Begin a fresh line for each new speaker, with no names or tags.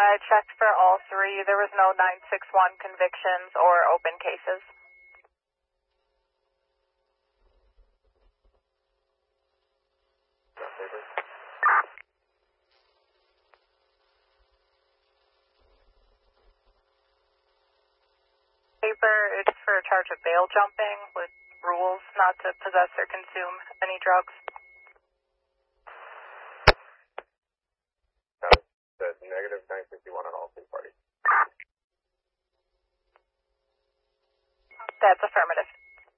I checked for all three. There was no 961 convictions or open cases. Paper, it's for a charge of bail jumping with rules not to possess or consume any drugs.
Said negative 961 on all three parties.
That's affirmative.